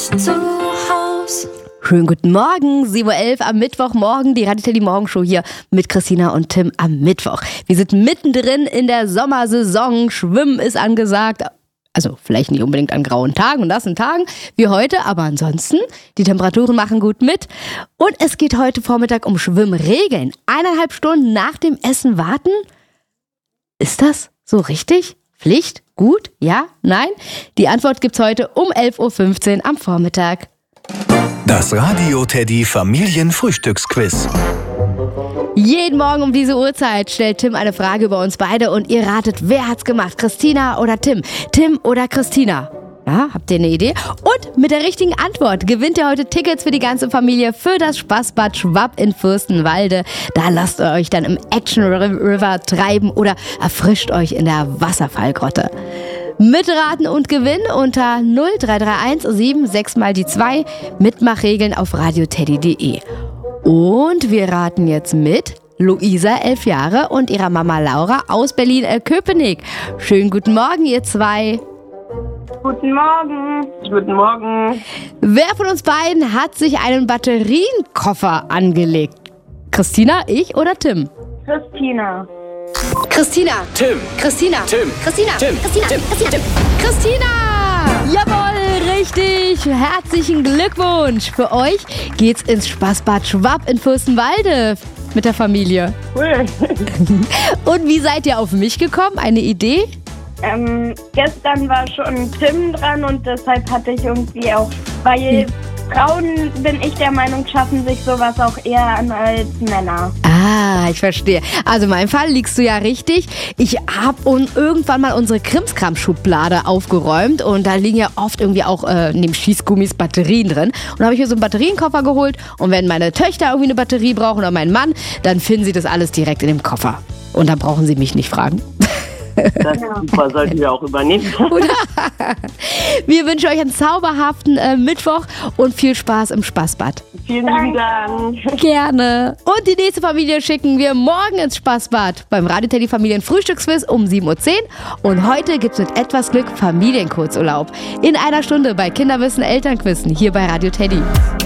zu Haus. Schönen guten Morgen, 7:11 Uhr am Mittwochmorgen, die Radio Teddy Morgenshow hier mit Christina und Tim am Mittwoch. Wir sind mittendrin in der Sommersaison, Schwimmen ist angesagt. Also vielleicht nicht unbedingt an grauen Tagen und nassen Tagen wie heute, aber ansonsten, die Temperaturen machen gut mit. Und es geht heute Vormittag um Schwimmregeln. 1,5 Stunden nach dem Essen warten? Ist das so richtig? Pflicht? Gut? Ja? Nein? Die Antwort gibt's heute um 11:15 Uhr am Vormittag. Das Radio Teddy Familienfrühstücksquiz. Jeden Morgen um diese Uhrzeit stellt Tim eine Frage über uns beide und ihr ratet, wer hat's gemacht? Christina oder Tim? Tim oder Christina? Ja, habt ihr eine Idee? Und mit der richtigen Antwort gewinnt ihr heute Tickets für die ganze Familie für das Spaßbad Schwapp in Fürstenwalde. Da lasst ihr euch dann im Action River treiben oder erfrischt euch in der Wasserfallgrotte. Mitraten und gewinnen unter 0331 76 mal die 2. Mitmachregeln auf radioteddy.de. Und wir raten jetzt mit Luisa, 11 Jahre, und ihrer Mama Laura aus Berlin-Köpenick. Schönen guten Morgen, ihr zwei. Guten Morgen. Guten Morgen. Wer von uns beiden hat sich einen Batterienkoffer angelegt? Christina, ich oder Tim? Christina. Christina. Tim. Christina. Tim. Christina. Tim. Christina. Tim. Christina. Tim. Christina. Jawohl, richtig. Herzlichen Glückwunsch. Für euch geht's ins Spaßbad Schwapp in Fürstenwalde mit der Familie. Cool. Und wie seid ihr auf mich gekommen? Eine Idee? Gestern war schon Tim dran und deshalb hatte ich irgendwie auch, weil Frauen, bin ich der Meinung, schaffen sich sowas auch eher an als Männer. Ah, ich verstehe. Also in meinem Fall liegst du ja richtig. Ich habe irgendwann mal unsere Krimskram-Schublade aufgeräumt und da liegen ja oft irgendwie auch neben Schießgummis Batterien drin. Und da habe ich mir so einen Batterienkoffer geholt und wenn meine Töchter irgendwie eine Batterie brauchen oder mein Mann, dann finden sie das alles direkt in dem Koffer. Und dann brauchen sie mich nicht fragen. Das ist super, sollten wir auch übernehmen. Wir wünschen euch einen zauberhaften Mittwoch und viel Spaß im Spaßbad. Vielen lieben Dank. Gerne. Und die nächste Familie schicken wir morgen ins Spaßbad beim Radio Teddy Familienfrühstücksquiz um 7:10 Uhr. Und heute gibt's mit etwas Glück Familienkurzurlaub. In einer Stunde bei Kinderwissen Elternquissen hier bei Radio Teddy.